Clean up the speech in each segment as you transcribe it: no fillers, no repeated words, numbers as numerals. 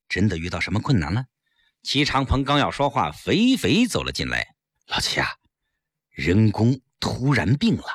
真的遇到什么困难了？齐长鹏刚要说话，肥肥走了进来。老齐啊，人工突然病了。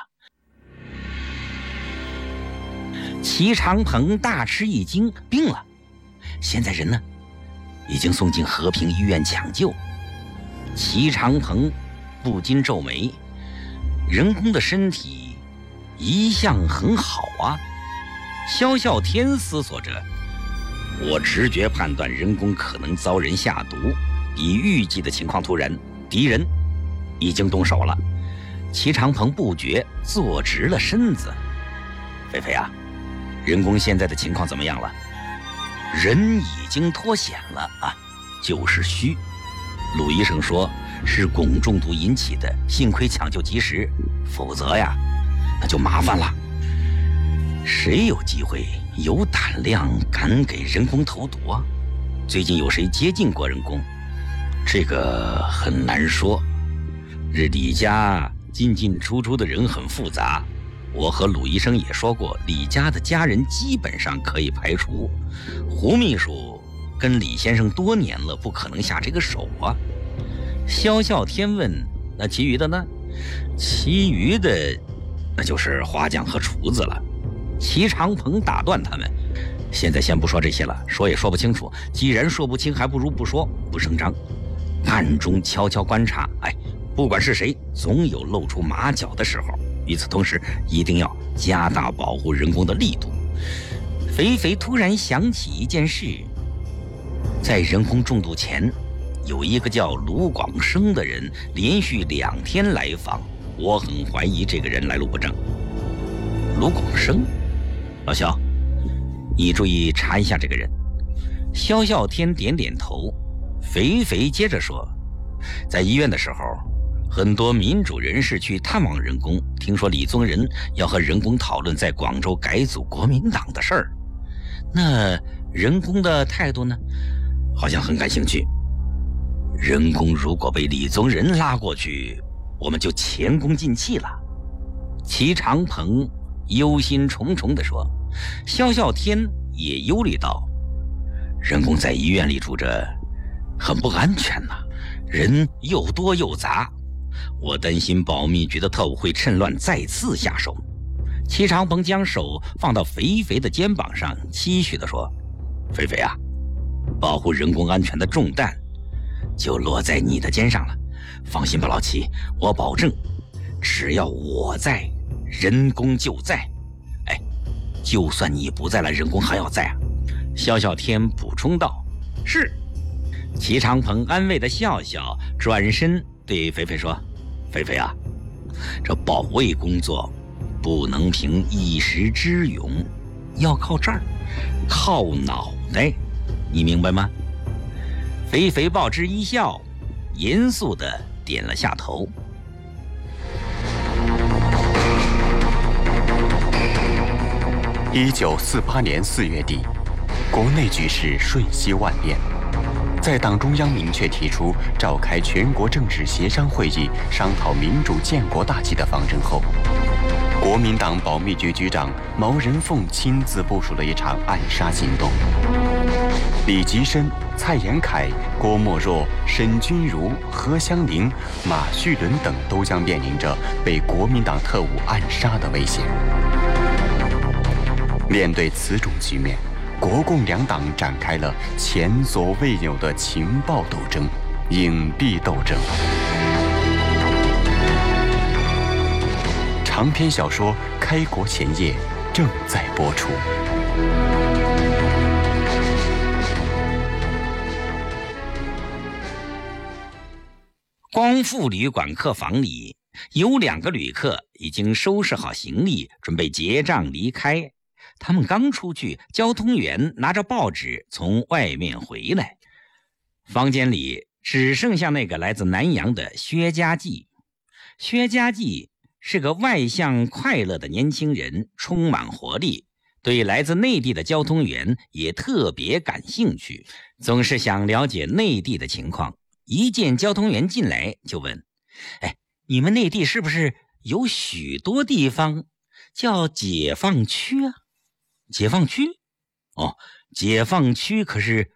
齐长鹏大吃一惊，病了？现在人呢？已经送进和平医院抢救。齐长鹏不禁皱眉，人工的身体一向很好啊。萧啸天思索着，我直觉判断人工可能遭人下毒，比预计的情况突然，敌人已经动手了。齐长鹏不觉坐直了身子。肥肥啊，人工现在的情况怎么样了？人已经脱险了啊，就是虚。鲁医生说是汞中毒引起的，幸亏抢救及时，否则呀，那就麻烦了。谁有机会、有胆量敢给人工投毒啊？最近有谁接近过人工？这个很难说。这李家进进出出的人很复杂，我和鲁医生也说过，李家的家人基本上可以排除。胡秘书跟李先生多年了，不可能下这个手啊。萧啸天问：那其余的呢？其余的那就是花匠和厨子了。齐长鹏打断他们：现在先不说这些了，说也说不清楚，既然说不清，还不如不说，不声张，暗中悄悄观察。不管是谁，总有露出马脚的时候。与此同时，一定要加大保护人工的力度。肥肥突然想起一件事，在人工中毒前，有一个叫卢广生的人连续2天来访，我很怀疑这个人来路不正。卢广生，老萧，你注意查一下这个人。萧啸天点点头。肥肥接着说，在医院的时候，很多民主人士去探望人工，听说李宗仁要和人工讨论在广州改组国民党的事儿。那人工的态度呢？好像很感兴趣。人工如果被李宗仁拉过去，我们就前功尽弃了。齐长鹏忧心忡忡地说。萧啸天也忧虑道，人工在医院里住着很不安全呐，人又多又杂，我担心保密局的特务会趁乱再次下手。齐长鹏将手放到肥肥的肩膀上，期许地说，肥肥啊，保护人工安全的重担就落在你的肩上了。放心吧，老齐，我保证，只要我在，人工就在。就算你不在了，人工还要在啊。萧啸天补充道。是。齐长鹏安慰地笑笑，转身对肥肥说，肥肥啊，这保卫工作不能凭一时之勇，要靠这儿，靠脑袋，你明白吗？肥肥报之一笑，严肃地点了下头。 1948年4月底，国内局势瞬息万变。在党中央明确提出召开全国政治协商会议，商讨民主建国大计的方针后，国民党保密局局长毛人凤亲自部署了一场暗杀行动。李吉深、蔡延闿、郭沫若、沈钧儒、何香凝、马叙伦等都将面临着被国民党特务暗杀的危险。面对此种局面，国共两党展开了前所未有的情报斗争、影蔽斗争。长篇小说《开国前夜》正在播出。 光复旅馆客房里，有2个旅客已经收拾好行李，准备结账离开。他们刚出去，交通员拿着报纸从外面回来。房间里只剩下那个来自南阳的薛家骥。薛家骥是个外向快乐的年轻人，充满活力，对来自内地的交通员也特别感兴趣，总是想了解内地的情况。一见交通员进来就问，你们内地是不是有许多地方叫解放区啊？解放区？解放区可是